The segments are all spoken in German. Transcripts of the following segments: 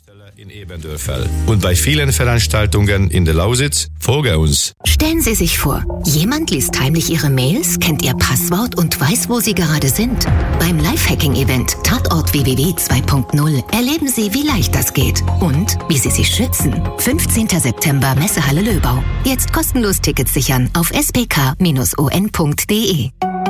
In Eberndörfel und bei vielen Veranstaltungen in der Lausitz folge uns. Stellen Sie sich vor, jemand liest heimlich Ihre Mails, kennt Ihr Passwort und weiß, wo Sie gerade sind. Beim Lifehacking-Event Tatort www 2.0 erleben Sie, wie leicht das geht und wie Sie sich schützen. 15. September, Messehalle Löbau. Jetzt kostenlos Tickets sichern auf spk-on.de.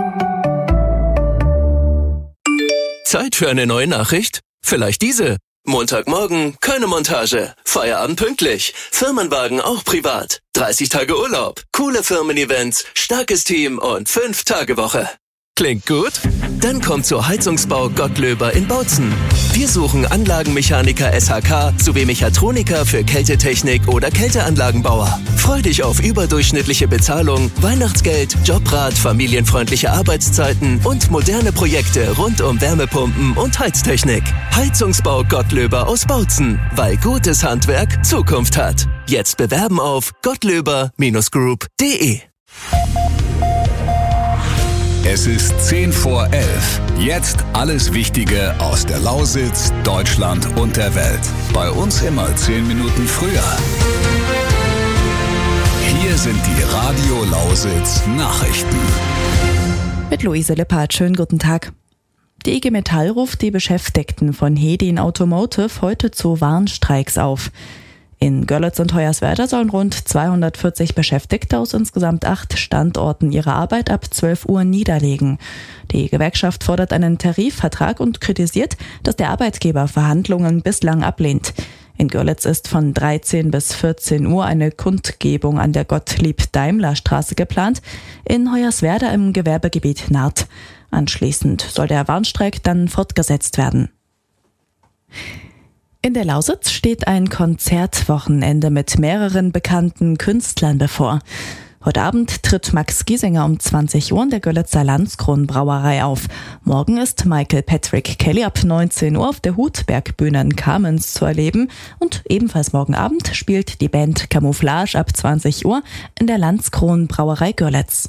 Zeit für eine neue Nachricht? Vielleicht diese. Montagmorgen, keine Montage. Feierabend pünktlich. Firmenwagen auch privat. 30 Tage Urlaub. Coole Firmen-Events, starkes Team und 5-Tage-Woche. Klingt gut? Dann kommt zur Heizungsbau Gottlöber in Bautzen. Wir suchen Anlagenmechaniker SHK sowie Mechatroniker für Kältetechnik oder Kälteanlagenbauer. Freu dich auf überdurchschnittliche Bezahlung, Weihnachtsgeld, Jobrat, familienfreundliche Arbeitszeiten und moderne Projekte rund um Wärmepumpen und Heiztechnik. Heizungsbau Gottlöber aus Bautzen, weil gutes Handwerk Zukunft hat. Jetzt bewerben auf gottlöber-group.de. Es ist 10 vor 11. Jetzt alles Wichtige aus der Lausitz, Deutschland und der Welt. Bei uns immer 10 Minuten früher. Hier sind die Radio Lausitz Nachrichten. Mit Luise Lippert, schönen guten Tag. Die IG Metall ruft die Beschäftigten von Hedin Automotive heute zu Warnstreiks auf. In Görlitz und Hoyerswerda sollen rund 240 Beschäftigte aus insgesamt 8 Standorten ihre Arbeit ab 12 Uhr niederlegen. Die Gewerkschaft fordert einen Tarifvertrag und kritisiert, dass der Arbeitgeber Verhandlungen bislang ablehnt. In Görlitz ist von 13 bis 14 Uhr eine Kundgebung an der Gottlieb-Daimler-Straße geplant, in Hoyerswerda im Gewerbegebiet Naht. Anschließend soll der Warnstreik dann fortgesetzt werden. In der Lausitz steht ein Konzertwochenende mit mehreren bekannten Künstlern bevor. Heute Abend tritt Max Giesinger um 20 Uhr in der Görlitzer Landskron-Brauerei auf. Morgen ist Michael Patrick Kelly ab 19 Uhr auf der Hutbergbühne in Kamenz zu erleben. Und ebenfalls morgen Abend spielt die Band Camouflage ab 20 Uhr in der Landskron-Brauerei Görlitz.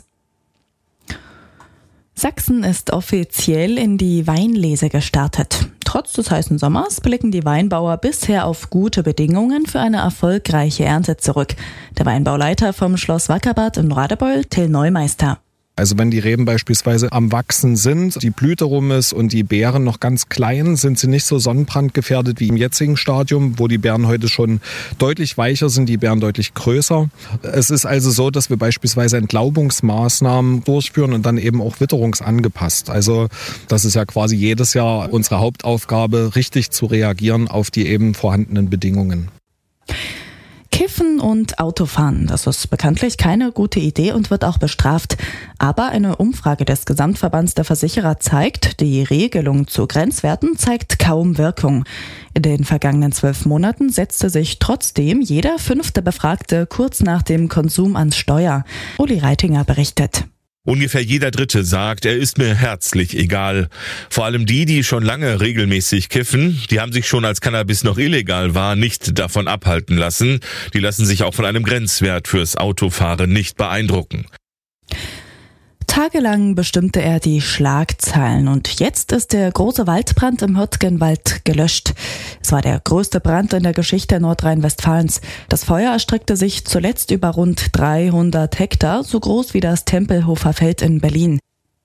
Sachsen ist offiziell in die Weinlese gestartet. Trotz des heißen Sommers blicken die Weinbauer bisher auf gute Bedingungen für eine erfolgreiche Ernte zurück. Der Weinbauleiter vom Schloss Wackerbad in Radebeul, Till Neumeister. Also wenn die Reben beispielsweise am Wachsen sind, die Blüte rum ist und die Beeren noch ganz klein, sind sie nicht so sonnenbrandgefährdet wie im jetzigen Stadium, wo die Beeren heute schon deutlich weicher sind, die Beeren deutlich größer. Es ist also so, dass wir beispielsweise Entlaubungsmaßnahmen durchführen und dann eben auch witterungsangepasst. Also das ist ja quasi jedes Jahr unsere Hauptaufgabe, richtig zu reagieren auf die eben vorhandenen Bedingungen. Kiffen und Autofahren, das ist bekanntlich keine gute Idee und wird auch bestraft. Aber eine Umfrage des Gesamtverbands der Versicherer zeigt, die Regelung zu Grenzwerten zeigt kaum Wirkung. In den vergangenen 12 Monaten setzte sich trotzdem jeder 5. Befragte kurz nach dem Konsum ans Steuer. Uli Reitinger berichtet. Ungefähr jeder Dritte sagt, er ist mir herzlich egal. Vor allem die schon lange regelmäßig kiffen, die haben sich schon, als Cannabis noch illegal war, nicht davon abhalten lassen. Die lassen sich auch von einem Grenzwert fürs Autofahren nicht beeindrucken. Tagelang bestimmte er die Schlagzeilen und jetzt ist der große Waldbrand im Hürtgenwald gelöscht. Es war der größte Brand in der Geschichte Nordrhein-Westfalens. Das Feuer erstreckte sich zuletzt über rund 300 Hektar, so groß wie das Tempelhofer Feld in Berlin.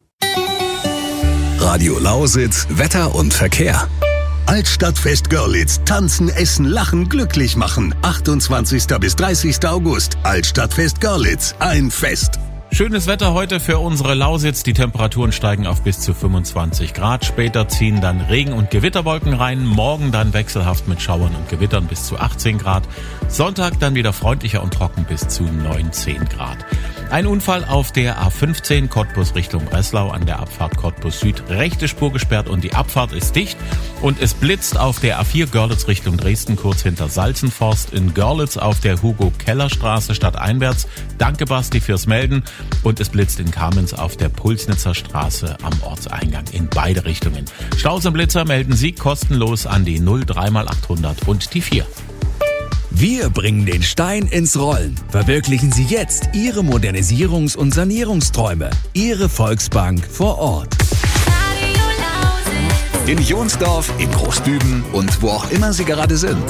Radio Lausitz, Wetter und Verkehr. Altstadtfest Görlitz. Tanzen, essen, lachen, glücklich machen. 28. bis 30. August. Altstadtfest Görlitz. Ein Fest. Schönes Wetter heute für unsere Lausitz. Die Temperaturen steigen auf bis zu 25 Grad. Später ziehen dann Regen- und Gewitterwolken rein. Morgen dann wechselhaft mit Schauern und Gewittern bis zu 18 Grad. Sonntag dann wieder freundlicher und trocken bis zu 19 Grad. Ein Unfall auf der A15 Cottbus Richtung Breslau an der Abfahrt Cottbus Süd. Rechte Spur gesperrt und die Abfahrt ist dicht. Und es blitzt auf der A4 Görlitz Richtung Dresden kurz hinter Salzenforst. In Görlitz auf der Hugo-Keller-Straße stadteinwärts. Danke Basti fürs Melden. Und es blitzt in Kamenz auf der Pulsnitzer Straße am Ortseingang in beide Richtungen. Staus und Blitzer melden Sie kostenlos an die 03x800 und die 4. Wir bringen den Stein ins Rollen. Verwirklichen Sie jetzt Ihre Modernisierungs- und Sanierungsträume. Ihre Volksbank vor Ort. In Jonsdorf, in Großdüben und wo auch immer Sie gerade sind.